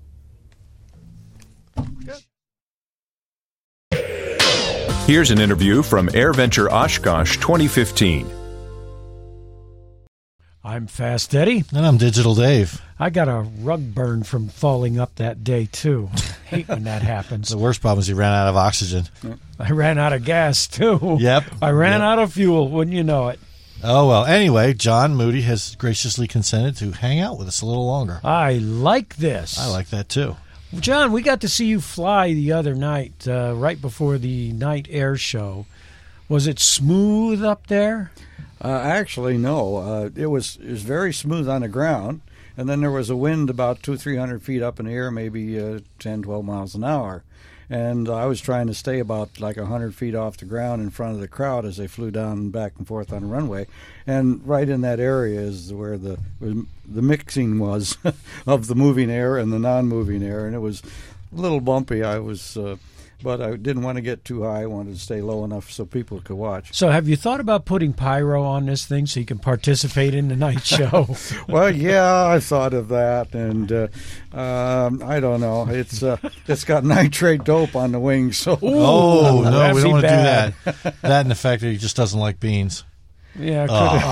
Here's an interview from AirVenture Oshkosh twenty fifteen. I'm Fast Eddie. And I'm Digital Dave. I got a rug burn from falling up that day, too. Hate when that happens. The worst problem is you ran out of oxygen. I ran out of gas, too. Yep. I ran yep. out of fuel, wouldn't you know it? Oh, well, anyway, John Moody has graciously consented to hang out with us a little longer. I like this. I like that, too. John, we got to see you fly the other night, uh, right before the night air show. Was it smooth up there? Uh, actually, no. Uh, it was it was very smooth on the ground, and then there was a wind about two, three hundred feet up in the air, maybe uh, ten, twelve miles an hour. And I was trying to stay about like one hundred feet off the ground in front of the crowd as they flew down back and forth on the runway. And right in that area is where the the mixing was of the moving air and the non-moving air. And it was a little bumpy. I was, uh, but I didn't want to get too high. I wanted to stay low enough so people could watch. So have you thought about putting pyro on this thing so you can participate in the night show? Well, yeah, I thought of that, and uh, um, I don't know. It's uh, it's got nitrate dope on the wings. So Ooh, oh no, we don't want to do bad. that. That and the fact that he just doesn't like beans. Yeah,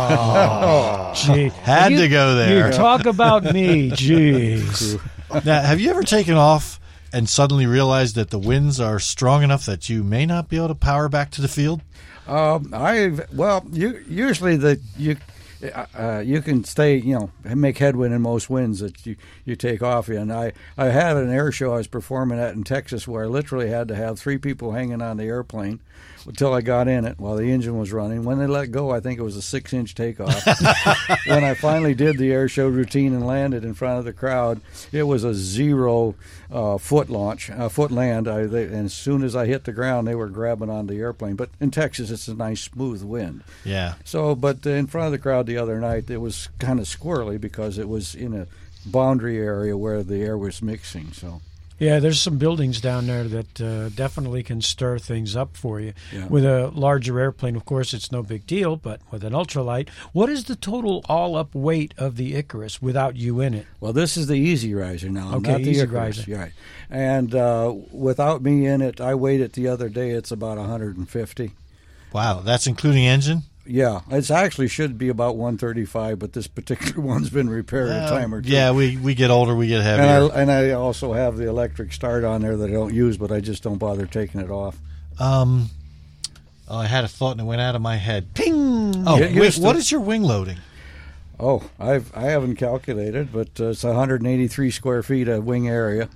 oh. oh, gee. Had you, to go there. You talk about me, jeez. Now, have you ever taken off and suddenly realized that the winds are strong enough that you may not be able to power back to the field? Um, I well, you, usually the you uh, you can stay, you know, make headwind in most winds that you, you take off in. I, I had an air show I was performing at in Texas where I literally had to have three people hanging on the airplane until I got in it while the engine was running. When they let go, I think it was a six-inch takeoff. When I finally did the air show routine and landed in front of the crowd, it was a zero uh, foot launch, uh, foot land. I, they, and as soon as I hit the ground, they were grabbing on the airplane. But in Texas, it's a nice, smooth wind. Yeah. So, but in front of the crowd the other night, it was kind of squirrely because it was in a boundary area where the air was mixing. So. Yeah, there's some buildings down there that uh, definitely can stir things up for you. Yeah. With a larger airplane, of course, it's no big deal, but with an ultralight, what is the total all-up weight of the Icarus without you in it? Well, this is the Easy Riser now, okay, not the Easy Icarus. Riser. Right. And uh, without me in it, I weighed it the other day, it's about one hundred fifty. Wow, that's including engine? Yeah, it actually should be about one thirty-five, but this particular one's been repaired uh, a time or two. Yeah, we, we get older, we get heavier. And I, and I also have the electric start on there that I don't use, but I just don't bother taking it off. Um, oh, I had a thought and it went out of my head. Ping! Oh, Get wait, to- what is your wing loading? Oh, I've I haven't calculated, but uh, it's one hundred eighty-three square feet of wing area.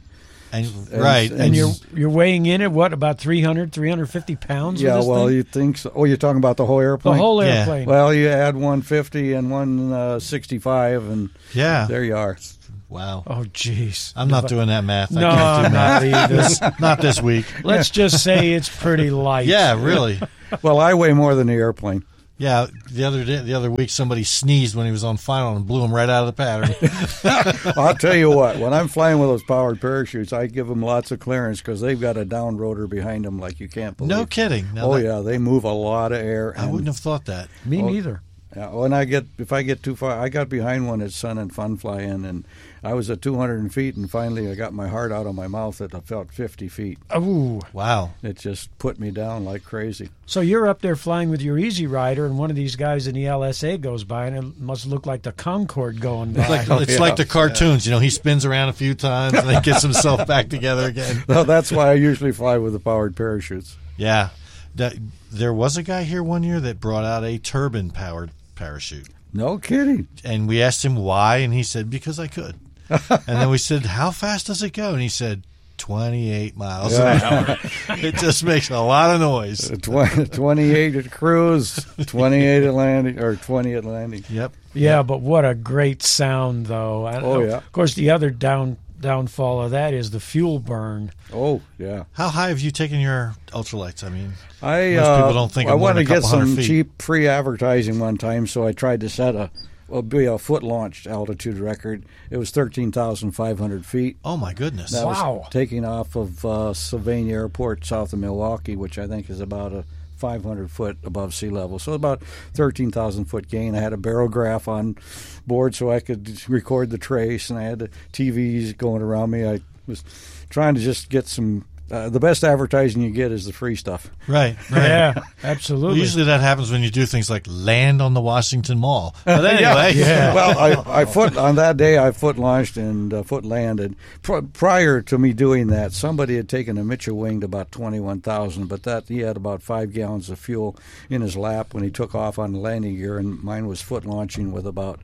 And, And- right. and- And you're you're weighing in at what, about three hundred, three hundred fifty pounds? Yeah, with this well, thing? you think so. Oh, you're talking about the whole airplane? The whole Yeah. airplane. Well, you add one fifty and one sixty-five, and Yeah. there you are. Wow. Oh, jeez. I'm not doing that math. I No, can't do not math. either. This- not this week. Let's just say it's pretty light. Yeah, really. Well, I weigh more than the airplane. Yeah, the other day, the other week, somebody sneezed when he was on final and blew him right out of the pattern. I'll tell you what, when I'm flying with those powered parachutes, I give them lots of clearance because they've got a down rotor behind them like you can't believe. No kidding. Now oh, that- yeah, they move a lot of air. I and- wouldn't have thought that. Me Oh, neither. Yeah, when I get if I get too far, I got behind one at Sun and Fun Fly In, and I was at two hundred feet, and finally I got my heart out of my mouth at I felt fifty feet. Ooh. Wow. It just put me down like crazy. So you're up there flying with your Easy Rider, and one of these guys in the L S A goes by, and it must look like the Concorde going by. It's like, it's yeah. like the cartoons. You know, he spins around a few times and then gets himself back together again. No, that's why I usually fly with the powered parachutes. Yeah. That, there was a guy here one year that brought out a turbine-powered parachute. No kidding. And we asked him why, and he said, because I could. And then we said, how fast does it go? And he said, twenty-eight miles an hour. It just makes a lot of noise. twenty, twenty-eight at cruise, twenty-eight at landing, or twenty at landing. Yep. Yeah, but what a great sound, though. I, Oh, yeah. Of course, the other down downfall of that is the fuel burn. Oh, yeah. How high have you taken your ultralights? I mean, I most uh, people don't think I of more wanted than to a get couple hundred some feet. cheap free advertising one time, so I tried to set a well, be a foot launched altitude record. It was thirteen thousand five hundred feet. Oh my goodness! That Wow. was taking off of uh, Sylvania Airport, south of Milwaukee, which I think is about a five hundred foot above sea level. So about thirteen thousand foot gain. I had a barograph on board so I could record the trace, and I had the T Vs going around me. I was trying to just get some. Uh, the best advertising you get is the free stuff. Right, right. Yeah, absolutely. Well, usually that happens when you do things like land on the Washington Mall. But anyway, Yeah. Well, I, I foot on that day. I foot launched and uh, foot landed. Pr- prior to me doing that, somebody had taken a Mitchell wing to about twenty-one thousand, but that he had about five gallons of fuel in his lap when he took off on the landing gear, and mine was foot launching with about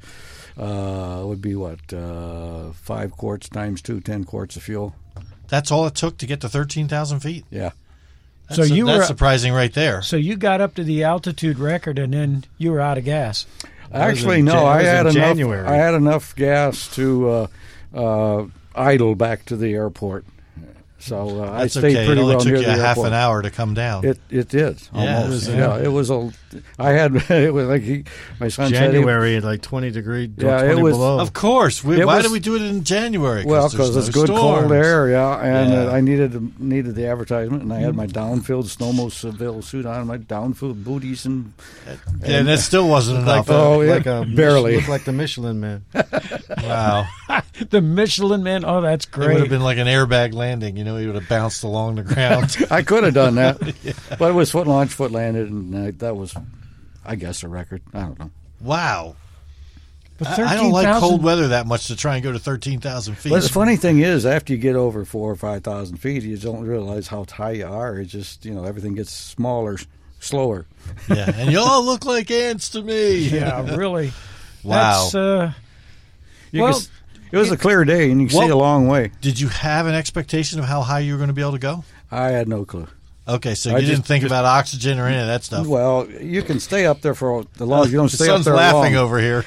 uh, would be what uh, five quarts times two, ten quarts of fuel. that's all it took to get to thirteen thousand feet. Yeah. That's, So you that's were- surprising right there. So you got up to the altitude record, and then you were out of gas. Actually, in no. Jan- I that was had in enough. January. I had enough gas to uh, uh, idle back to the airport. So uh, I That's stayed okay. pretty It only well took near you the a half airport. an hour to come down. It it did Yeah, almost. it was, Yeah, uh, it was a. I had it was like he, my son January at like twenty degree, Yeah, it twenty was- below. of course. We, It why was- did we do it in January? said. Well, because because it's good cold air, yeah, and Yeah. Uh, I needed needed the advertisement, and I had my downfilled snowmobile suit on, my downfilled booties, and Yeah, and that still wasn't like enough. the, Oh, yeah, like a barely. looked like the Michelin Man. Wow. The Michelin Man. Oh, that's It would great. have been like an airbag landing. You know, he would have bounced along the ground. I could have done that, but it was foot launch, foot landed, and uh, that was, I guess, a record. I don't know. Wow. But I, I don't like thirteen thousand cold weather that much to try and go to thirteen thousand feet. But the funny thing is, after you get over four or five thousand feet, you don't realize how high you are. It's just, you know, everything gets smaller, slower. Yeah, and you all look like ants to me. Yeah, really. Wow. That's, uh, You well, can s- it was a clear day, and you can see Well- a long way. Did you have an expectation of how high you were going to be able to go? I had no clue. Okay, so I you just- didn't think just- about oxygen or any of that stuff. Well, you can stay up there for as long as you don't The stay up sun's there laughing long. over here.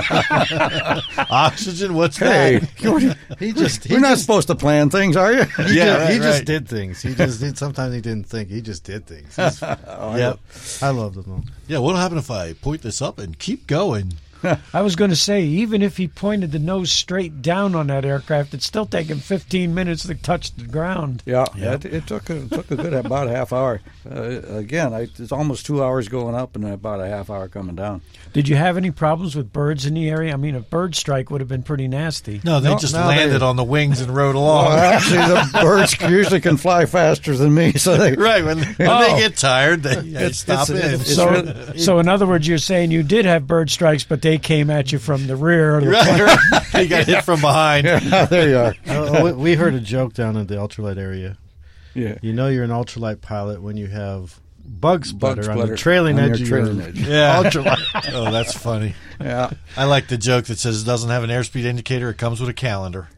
Oxygen? What's Hey, that? He just he we're not just, supposed to plan things, are you? he Yeah, just, right, he just right. did things. He just did. Sometimes he didn't think. He just did things. He's- Yep. I love them. Yeah, what'll happen if I point this up and keep going? I was going to say, even if he pointed the nose straight down on that aircraft, it'd still take him fifteen minutes to touch the ground. Yeah, Yep. It, it took a, it took a good about a half hour. Uh, again, I, it's almost two hours going up and about a half hour coming down. Did you have any problems with birds in the area? I mean, a bird strike would have been pretty nasty. No, they No, just no, landed they- on the wings and rode along. Well, actually, the birds usually can fly faster than me, so they Right, when, when Oh. they get tired, they, they It's- stop it's- in. it's- So, really- so in other words, you're saying you did have bird strikes, but they came at you from the rear. Of the right, right. They got hit from behind. Yeah, there you are. Uh, we- we heard a joke down in the ultralight area. Yeah. You know you're an ultralight pilot when you have bug splitter, Bug on splitter the trailing on edge your of your trailing edge. yeah. Ultralight. Oh, that's funny. Yeah. I like the joke that says it doesn't have an airspeed indicator. It comes with a calendar.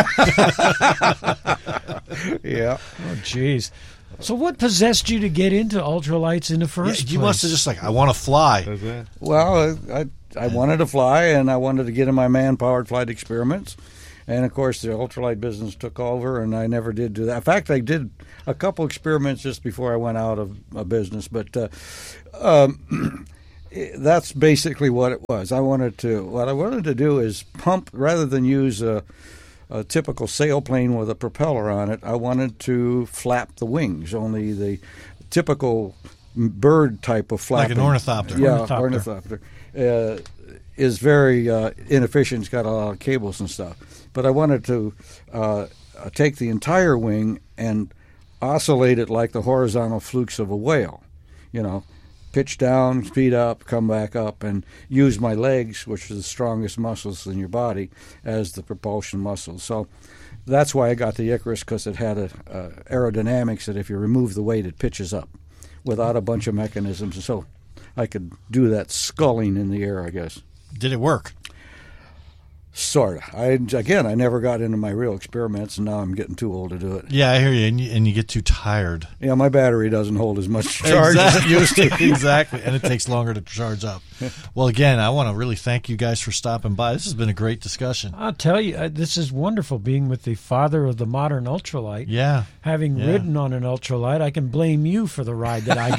Yeah. Oh, jeez. So what possessed you to get into ultralights in the first Yeah, place? you must have just like, I want to fly. Well, I I wanted to fly, and I wanted to get in my man-powered flight experiments. And, of course, the ultralight business took over, and I never did do that. In fact, I did a couple experiments just before I went out of a business. But uh, um, that's basically what it was. I wanted to what I wanted to do is pump, rather than use a, a typical sailplane with a propeller on it, I wanted to flap the wings, only the typical bird type of flapping. Like an ornithopter. Yeah, Ornithopter. ornithopter. Uh, is very uh, inefficient. It's got a lot of cables and stuff. But I wanted to uh, take the entire wing and oscillate it like the horizontal flukes of a whale. You know, pitch down, speed up, come back up, and use my legs, which are the strongest muscles in your body, as the propulsion muscles. So that's why I got the Icarus, because it had a, a aerodynamics that if you remove the weight, it pitches up without a bunch of mechanisms. So I could do that sculling in the air, I guess. Did it work? Sort of. I, again, I never got into my real experiments, and now I'm getting too old to do it. Yeah, I hear you, and you, and you get too tired. Yeah, my battery doesn't hold as much charge as it used to. Exactly, and it takes longer to charge up. Well, again, I want to really thank you guys for stopping by. This has been a great discussion. I'll tell you, uh, this is wonderful being with the father of the modern ultralight. Yeah. Having yeah. ridden on an ultralight, I can blame you for the ride that I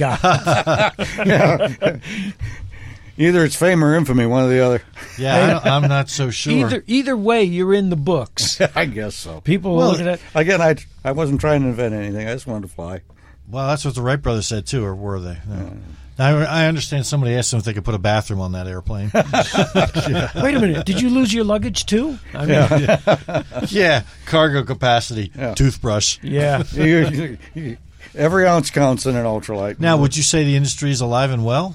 got. Either it's fame or infamy, one or the other. Yeah, I don't, I'm not so sure. Either either way, you're in the books. I guess so. People well, look at it. Again, I, I wasn't trying to invent anything. I just wanted to fly. Well, that's what the Wright brothers said, too, or were they? No. I, I understand somebody asked them if they could put a bathroom on that airplane. Yeah. Wait a minute. Did you lose your luggage, too? I mean, yeah. yeah, cargo capacity, yeah. Toothbrush. Yeah. you, you, every ounce counts in an ultralight. Now, would you say the industry is alive and well?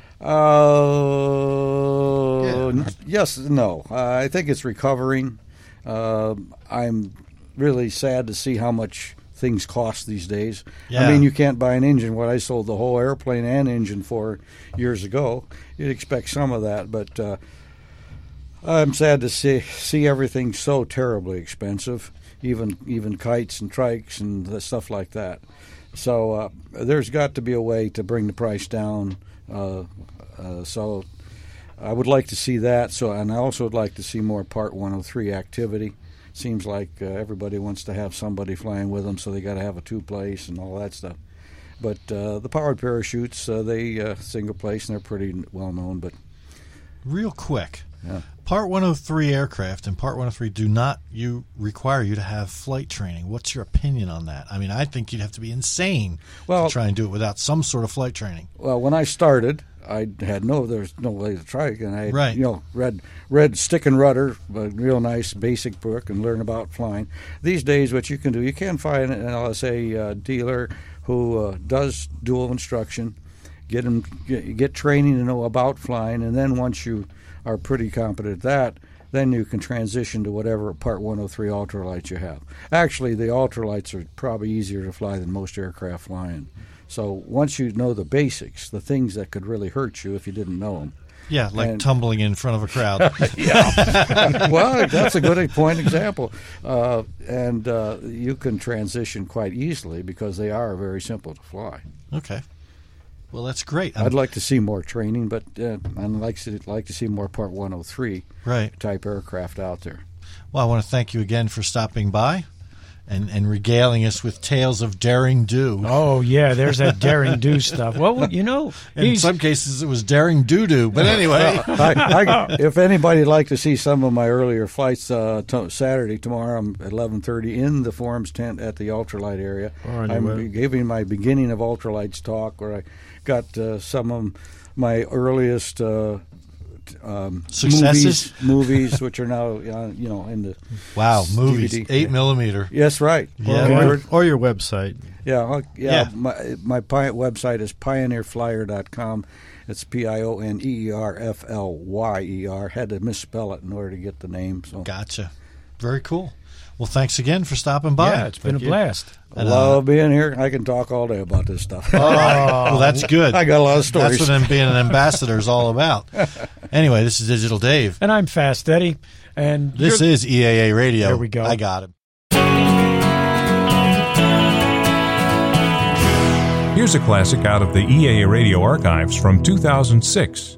Uh, yeah. Yes, no. Uh, I think it's recovering. Uh, I'm really sad to see how much things cost these days. Yeah. I mean, you can't buy an engine. What I sold the whole airplane and engine for years ago, you'd expect some of that. But uh, I'm sad to see see everything so terribly expensive, even even kites and trikes and the stuff like that. So uh, there's got to be a way to bring the price down. Uh, uh, so I would like to see that. So, and I also would like to see more Part one oh three activity. Seems like uh, everybody wants to have somebody flying with them, so they got to have a two-place and all that stuff. But uh, the powered parachutes, uh, they uh, single place, and they're pretty well known. But real quick, yeah. Part one oh three aircraft and Part one oh three do not you require you to have flight training. What's your opinion on that? I mean, I think you'd have to be insane well, to try and do it without some sort of flight training. Well, when I started, I had no, there's no way to try it, and I, right. you know, read read Stick and Rudder, a real nice basic book, and learn about flying. These days, what you can do, you can find an L S A uh, dealer who uh, does dual instruction, get them get, get training to know about flying, and then once you are pretty competent at that, then you can transition to whatever Part one oh three ultralights you have. Actually, the ultralights are probably easier to fly than most aircraft flying. So once you know the basics, the things that could really hurt you if you didn't know them. Yeah, like and, tumbling in front of a crowd. Yeah. Well, that's a good point example. Uh, and uh, you can transition quite easily because they are very simple to fly. Okay. Well, that's great. I'm, I'd like to see more training, but uh, I'd like to, like to see more Part one oh three right. type aircraft out there. Well, I want to thank you again for stopping by and, and regaling us with tales of daring do. Oh, yeah, there's that daring do stuff. Well, you know. In some cases, it was daring doo-doo. But anyway. I, I, if anybody would like to see some of my earlier flights, uh, t- Saturday, tomorrow, I'm at eleven thirty in the Forums tent at the Ultralight area. I'm giving my beginning of Ultralights talk where I got uh, some of my earliest uh, um, successes, movies, movies, which are now uh, you know in the wow movies, D V D. eight millimeter. Yes, right. Yeah, or, or your website. Yeah, well, yeah. yeah. My my pi- website is pioneer flyer dot com. It's P I O N E E R F L Y E R. Had to misspell it in order to get the name. So gotcha. Very cool. Well, thanks again for stopping by. Yeah, it's been Thank a you. blast. I love being here. I can talk all day about this stuff. Oh, well, that's good. I got a lot of stories. That's what being an ambassador is all about. Anyway, this is Digital Dave. And I'm Fast Eddie. And this is E A A Radio. There we go. I got him. Here's a classic out of the E A A Radio archives from two thousand six.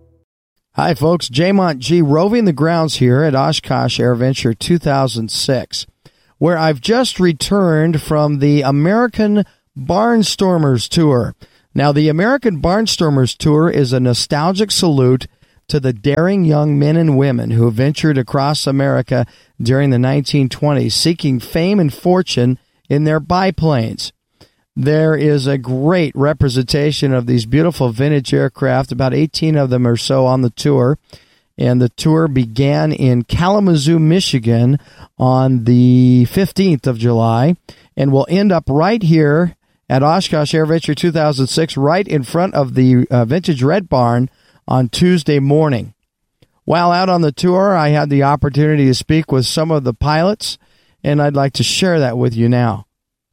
Hi, folks. Jaymont G. roving the grounds here at Oshkosh AirVenture two thousand six, where I've just returned from the American Barnstormers Tour. Now, the American Barnstormers Tour is a nostalgic salute to the daring young men and women who ventured across America during the nineteen twenties, seeking fame and fortune in their biplanes. There is a great representation of these beautiful vintage aircraft, about eighteen of them or so on the tour. And the tour began in Kalamazoo, Michigan on the fifteenth of July and will end up right here at Oshkosh AirVenture two thousand six, right in front of the uh, Vintage Red Barn on Tuesday morning. While out on the tour, I had the opportunity to speak with some of the pilots, and I'd like to share that with you now.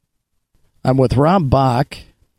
I'm with Rob Bach.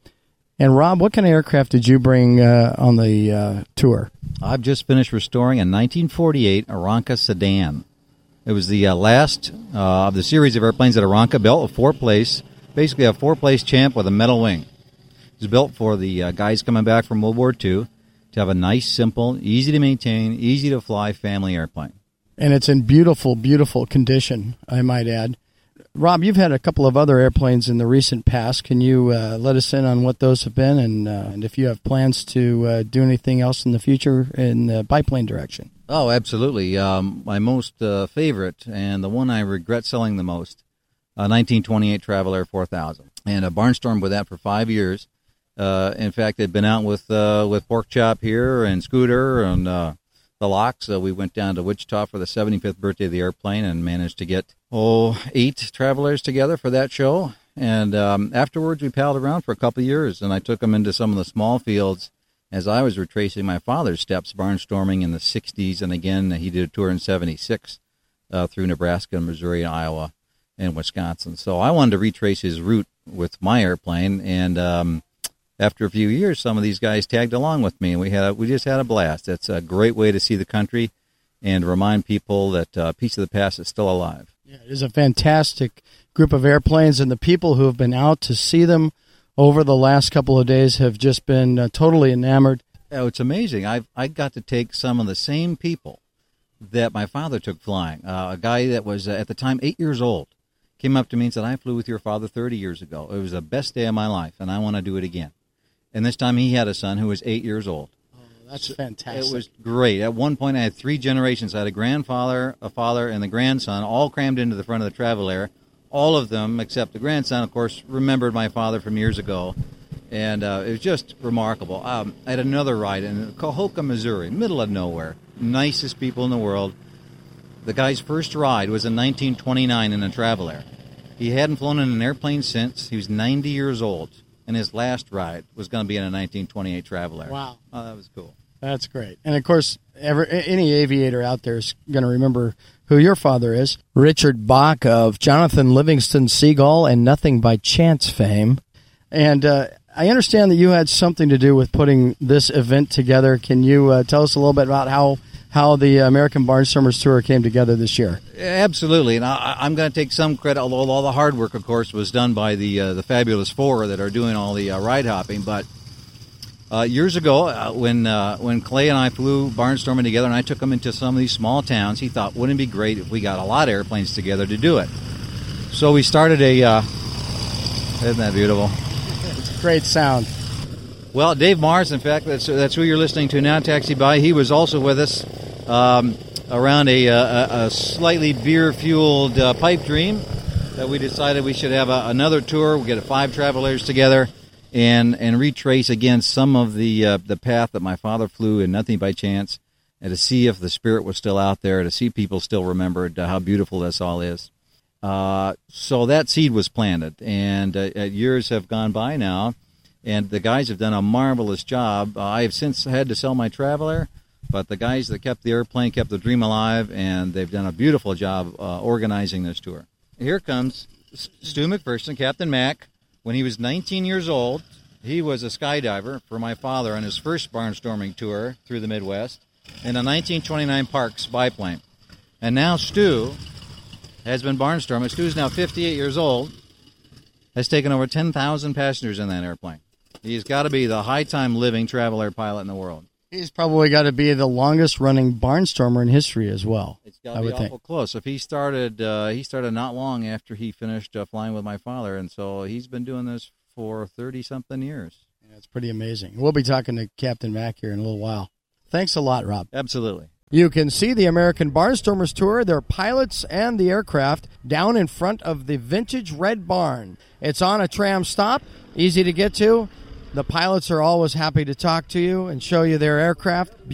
And Rob, what kind of aircraft did you bring uh, on the uh, tour? I've just finished restoring a nineteen forty-eight Aeronca sedan. It was the uh, last uh, of the series of airplanes that Aeronca built, a four-place, basically a four-place champ with a metal wing. It was built for the uh, guys coming back from World War Two to have a nice, simple, easy-to-maintain, easy-to-fly family airplane. And it's in beautiful, beautiful condition, I might add. Rob, you've had a couple of other airplanes in the recent past. Can you uh, let us in on what those have been and, uh, and if you have plans to uh, do anything else in the future in the biplane direction? Oh, absolutely. Um, my most uh, favorite and the one I regret selling the most, a nineteen twenty-eight Travel four thousand. And a Barnstormed with that for five years. Uh, in fact, I'd been out with uh, with Pork Chop here and Scooter and uh, the Locks. Uh, we went down to Wichita for the seventy-fifth birthday of the airplane and managed to get, oh, eight travelers together for that show. And um, afterwards, we palled around for a couple of years, and I took them into some of the small fields as I was retracing my father's steps, barnstorming in the sixties. And again, he did a tour in seventy-six uh, through Nebraska, Missouri, Iowa, and Wisconsin. So I wanted to retrace his route with my airplane, and um, after a few years, some of these guys tagged along with me, and we had a, we just had a blast. It's a great way to see the country and remind people that a uh, piece of the past is still alive. Yeah, it is a fantastic group of airplanes, and the people who have been out to see them over the last couple of days have just been uh, totally enamored. Oh, it's amazing. I've I got to take some of the same people that my father took flying. Uh, a guy that was, uh, at the time, eight years old, came up to me and said, I flew with your father thirty years ago. It was the best day of my life, and I want to do it again. And this time he had a son who was eight years old. Oh, that's fantastic. It was great. At one point I had three generations. I had a grandfather, a father, and the grandson, all crammed into the front of the Travel Air. All of them, except the grandson, of course, remembered my father from years ago. And uh, it was just remarkable. Um, I had another ride in Cohoca, Missouri, middle of nowhere. Nicest people in the world. The guy's first ride was in nineteen twenty-nine in a Travel Air. He hadn't flown in an airplane since. He was ninety years old. And his last ride was going to be in a nineteen twenty-eight Travel Air. Wow. Oh, that was cool. That's great. And, of course, ever, any aviator out there is going to remember who your father is. Richard Bach of Jonathan Livingston Seagull and Nothing by Chance fame. And uh, I understand that you had something to do with putting this event together. Can you uh, tell us a little bit about how, how the American Barnstormers Tour came together this year? Absolutely, and I, I'm going to take some credit, although all the hard work, of course, was done by the uh, the Fabulous Four that are doing all the uh, ride hopping. But uh, years ago, uh, when uh, when Clay and I flew barnstorming together, and I took him into some of these small towns, he thought, wouldn't it be great if we got a lot of airplanes together to do it? So we started a, uh, isn't that beautiful? It's a great sound. Well, Dave Mars, in fact, that's that's who you're listening to now, Taxi By. He was also with us um, around a, a, a slightly beer-fueled uh, pipe dream that we decided we should have a, another tour. We'll get five travelers together and and retrace again some of the uh, the path that my father flew in Nothing by Chance, and to see if the spirit was still out there, to see people still remembered uh, how beautiful this all is. Uh, so that seed was planted, and uh, years have gone by now. And the guys have done a marvelous job. Uh, I have since had to sell my Travel Air, But the guys that kept the airplane kept the dream alive, and they've done a beautiful job uh, organizing this tour. Here comes Stu McPherson, Captain Mac. When he was nineteen years old, he was a skydiver for my father on his first barnstorming tour through the Midwest in a nineteen twenty-nine Parks biplane. And now Stu has been barnstorming. Stu's now fifty-eight years old, has taken over ten thousand passengers in that airplane. He's got to be the high-time living travel air pilot in the world. He's probably got to be the longest-running barnstormer in history as well. It's got I to be would awful think. close. If he started, uh, he started not long after he finished uh, flying with my father, and so he's been doing this for thirty-something years. Yeah, it's pretty amazing. We'll be talking to Captain Mac here in a little while. Thanks a lot, Rob. Absolutely. You can see the American Barnstormers Tour, their pilots and the aircraft, down in front of the vintage Red Barn. It's on a tram stop, easy to get to. The pilots are always happy to talk to you and show you their aircraft.